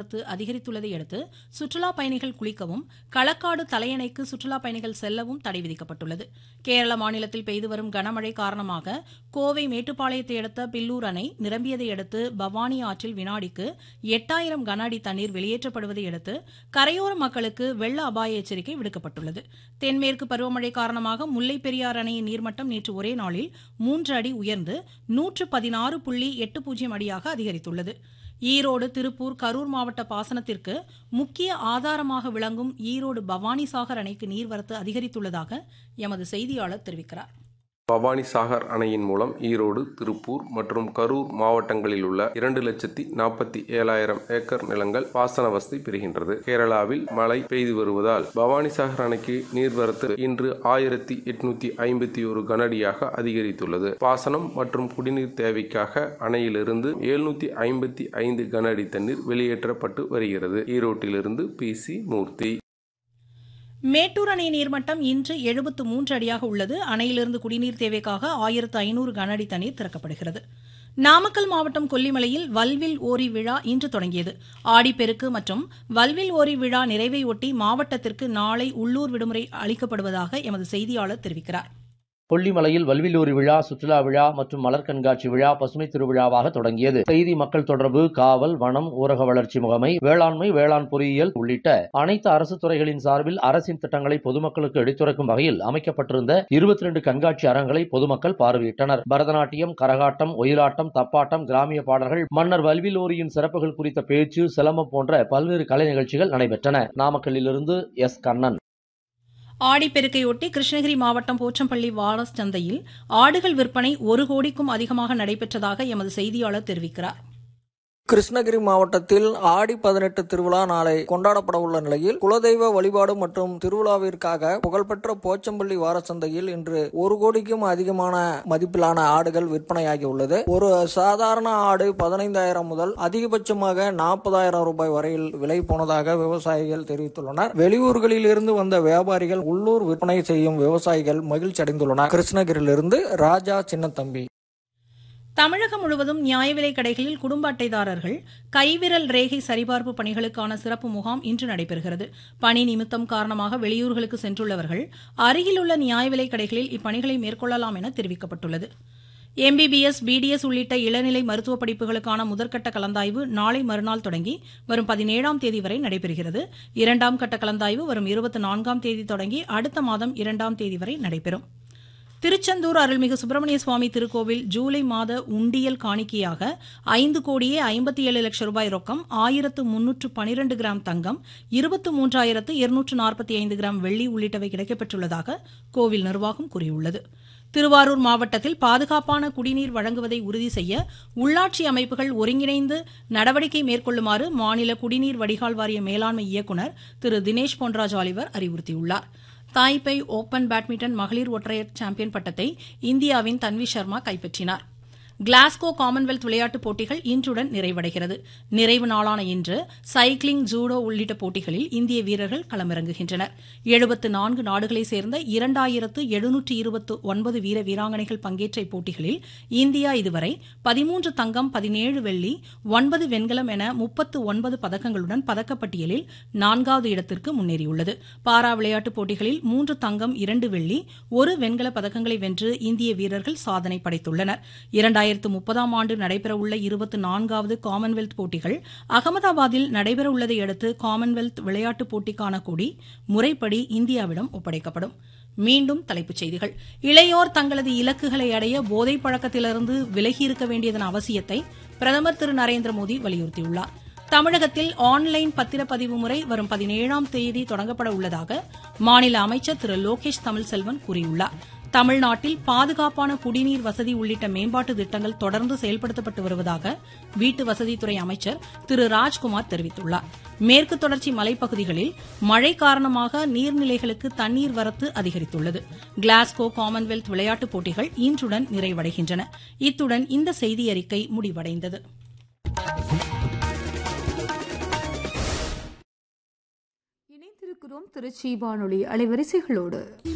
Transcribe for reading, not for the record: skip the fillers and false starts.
நீர்வரத்து அதிகரித்துள்ளதை அடுத்து சுற்றுலா பயணிகள் குளிக்கவும் களக்காடு தலையணைக்கு சுற்றுலா பயணிகள் செல்லவும் தடை விதிக்கப்பட்டுள்ளது. கேரள மாநிலத்தில் பெய்து வரும் கனமழை காரணமாக கோவை மேட்டுப்பாளையத்தை அடுத்த பில்லூர் அணை நிரம்பியதை அடுத்து பவானி ஆற்றில் வினாடிக்கு 8000 கன அடி தண்ணீர் வெளியேற்றப்படுவதை அடுத்து கரையோர மக்களுக்கு வெள்ள அபாய எச்சரிக்கை விடுக்கப்பட்டுள்ளது. தென்மேற்கு பருவமழை காரணமாக முல்லை பெரியாறு அணையின் நீர்மட்டம் நேற்று ஒரே நாளில் 3 அடி உயர்ந்து 116.80 அடியாக அதிகரித்துள்ளது. ஈரோடு, திருப்பூர், கரூர் மாவட்ட பாசனத்திற்கு முக்கிய ஆதாரமாக விளங்கும் ஈரோடு பவானிசாகர் அணைக்கு நீர்வரத்து அதிகரித்துள்ளதாக எமது செய்தியாளர் தெரிவிக்கிறார். பவானிசாகர் அணையின் மூலம் ஈரோடு, திருப்பூர் மற்றும் கரூர் மாவட்டங்களில் உள்ள 2,47,000 ஏக்கர் நிலங்கள் பாசன வசதி பெறுகின்றது. கேரளாவில் மழை பெய்து வருவதால் பவானிசாகர் அணைக்கு நீர்வரத்து இன்று 1851 கனஅடியாக அதிகரித்துள்ளது. பாசனம் மற்றும் குடிநீர் தேவைக்காக அணையிலிருந்து 755 கன அடி தண்ணீர் வெளியேற்றப்பட்டு வருகிறது. ஈரோட்டிலிருந்து PC மூர்த்தி. மேட்டூர் அணை நீர்மட்டம் இன்று 73 அடியாக உள்ளது. அணையிலிருந்து குடிநீர் தேவைக்காக 1500 கன அடி தண்ணீர் திறக்கப்படுகிறது. நாமக்கல் மாவட்டம் கொல்லிமலையில் வல்வில் ஓரி விழா இன்று தொடங்கியது. ஆடிப்பெருக்கு மற்றும் வல்வில் ஓரி விழா நிறைவையொட்டி மாவட்டத்திற்கு நாளை உள்ளூர் விடுமுறை அளிக்கப்படுவதாக எமது செய்தியாளர் தெரிவிக்கிறார். கொல்லிமலையில் வல்விலூரி விழா, சுற்றுலா விழா மற்றும் மலர் கண்காட்சி விழா பசுமை திருவிழாவாக தொடங்கியது. செய்தி, மக்கள் தொடர்பு, காவல், வனம், ஊரக வளர்ச்சி முகமை, வேளாண்மை, வேளாண் பொறியியல் உள்ளிட்ட அனைத்து அரசு துறைகளின் சார்பில் அரசின் திட்டங்களை பொதுமக்களுக்கு எடுத்துரைக்கும் வகையில் அமைக்கப்பட்டிருந்த 22 கண்காட்சி அரங்குகளை பொதுமக்கள் பார்வையிட்டனர். பரதநாட்டியம், கரகாட்டம், ஒயிலாட்டம், தப்பாட்டம், கிராமிய பாடல்கள், மன்னர் வல்விலூரியின் சிறப்புகள் குறித்த பேச்சு, சிலம்பம் போன்ற பல்வேறு கலை நிகழ்ச்சிகள் நடைபெற்றன. நாமக்கல்லிலிருந்து எஸ். கண்ணன். ஆடிப்பெருக்கையொட்டி கிருஷ்ணகிரி மாவட்டம் போச்சம்பள்ளி வாரஸ் சந்தையில் ஆடுகள் விற்பனை 1 கோடிக்கும் அதிகமாக நடைபெற்றதாக எமது செய்தியாளர் தெரிவிக்கிறார். கிருஷ்ணகிரி மாவட்டத்தில் ஆடி 18 திருவிழா நாளை கொண்டாடப்பட உள்ள நிலையில் குலதெய்வ வழிபாடு மற்றும் திருவிழாவிற்காக புகழ்பெற்ற போச்சம்பள்ளி வாரச்சந்தையில் இன்று 1 கோடிக்கும் அதிகமான மதிப்பிலான ஆடுகள் விற்பனையாகி உள்ளது. ஒரு சாதாரண ஆடு 15,000 முதல் அதிகபட்சமாக 40,000 ரூபாய் வரையில் விலை போனதாக விவசாயிகள் தெரிவித்துள்ளனர். வெளியூர்களில் இருந்து வந்த வியாபாரிகள் உள்ளூர் விற்பனை செய்யும் விவசாயிகள் மகிழ்ச்சி அடைந்துள்ளனர். கிருஷ்ணகிரியிலிருந்து ராஜா சின்னத்தம்பி. தமிழகம் முழுவதும் நியாய விலைக் கடைகளில் குடும்ப அட்டைதாரர்கள் கைவிரல் ரேகை சரிபார்ப்பு பணிகளுக்கான சிறப்பு முகாம் இன்று நடைபெறுகிறது. பணி நிமித்தம் காரணமாக வெளியூர்களுக்கு சென்றுள்ளவர்கள் அருகிலுள்ள நியாய விலைக் கடைகளில் இப்பணிகளை மேற்கொள்ளலாம் என தெரிவிக்கப்பட்டுள்ளது. MBBS, BDS உள்ளிட்ட இளநிலை மருத்துவ படிப்புகளுக்கான முதற்கட்ட கலந்தாய்வு நாளை மறுநாள் தொடங்கி வரும் 17ஆம் தேதி வரை நடைபெறுகிறது. 2ஆம் கட்ட கலந்தாய்வு வரும் 24ஆம் தேதி தொடங்கி அடுத்த மாதம் 2ஆம் தேதி வரை நடைபெறும். திருச்செந்தூர் அருள்மிகு சுப்பிரமணிய சுவாமி திருக்கோவில் ஜூலை மாத உண்டியல் காணிக்கையாக 5,57,00,000 ரூபாய் ரொக்கம், 1,312 கிராம் தங்கம், 23,245 கிராம் வெள்ளி உள்ளிட்டவை கிடைக்கப்பெற்றுள்ளதாக கோவில் நிர்வாகம் கூறியுள்ளது. திருவாரூர் மாவட்டத்தில் பாதுகாப்பான குடிநீர் வழங்குவதை உறுதி செய்ய உள்ளாட்சி அமைப்புகள் ஒருங்கிணைந்து நடவடிக்கை மேற்கொள்ளுமாறு மாநில குடிநீர் வடிகால் வாரிய மேலாண்மை இயக்குநர் திரு தினேஷ் பொன்ராஜ் ஆலிவர் அறிவுறுத்தியுள்ளார். தாய்பை ஓபன் பேட்மிண்டன் மகளிர் ஒற்றையர் சாம்பியன் பட்டத்தை இந்தியாவின் தன்வி சர்மா கைப்பற்றினார். கிளாஸ்கோ காமன்வெல்த் விளையாட்டுப் போட்டிகள் இன்றுடன் நிறைவடைகிறது. நிறைவு நாளான இன்று சைக்கிளிங், ஜூடோ உள்ளிட்ட போட்டிகளில் இந்திய வீரர்கள் களமிறங்குகின்றனர். 74 நாடுகளைச் சேர்ந்த 2,729 வீர வீராங்கனைகள் பங்கேற்ற இப்போட்டிகளில் இந்தியா இதுவரை 13 தங்கம், 17 வெள்ளி, 9 வெண்கலம் என 39 பதக்கங்களுடன் பதக்கப்பட்டியலில் 4வது இடத்திற்கு முன்னேறியுள்ளது. பாரா விளையாட்டுப் போட்டிகளில் 3 தங்கம், 2 வெள்ளி, 1 வெண்கல பதக்கங்களை வென்று இந்திய வீரர்கள் சாதனை படைத்துள்ளனர். 2030ஆம் ஆண்டு நடைபெறவுள்ள 24வது காமன்வெல்த் போட்டிகள் அகமதாபாத்தில் நடைபெறவுள்ளதை அடுத்து காமன்வெல்த் விளையாட்டுப் போட்டிக்கான கொடி முறைப்படி இந்தியாவிடம் ஒப்படைக்கப்படும். மீண்டும் தலைப்புச் செய்திகள். இளையோர் தங்களது இலக்குகளை அடைய போதைப் பழக்கத்திலிருந்து விலகியிருக்க வேண்டியதன் அவசியத்தை பிரதமர் திரு நரேந்திர மோடி வலியுறுத்தியுள்ளார். தமிழகத்தில் ஆன்லைன் பத்திரப்பதிவு முறை வரும் 17ஆம் தேதி தொடங்கப்பட உள்ளதாக மாநில அமைச்சர் திரு லோகேஷ் தமிழ்செல்வன் கூறியுள்ளார். தமிழ்நாட்டில் பாதுகாப்பான குடிநீர் வசதி உள்ளிட்ட மேம்பாட்டு திட்டங்கள் தொடர்ந்து செயல்படுத்தப்பட்டு வருவதாக வீட்டு வசதித்துறை அமைச்சர் திரு ராஜ்குமார் தெரிவித்துள்ளார். மேற்கு தொடர்ச்சி மலைப்பகுதிகளில் மழை காரணமாக நீர்நிலைகளுக்கு தண்ணீர் வரத்து அதிகரித்துள்ளது. கிளாஸ்கோ காமன்வெல்த் விளையாட்டுப் போட்டிகள் இன்றுடன் நிறைவடைகின்றன. இத்துடன் இந்த செய்தியறிக்கை முடிவடைந்தது. இணைந்திருக்கிறோம் திருச்சி வானொலி அலைவரிசைகளோடு.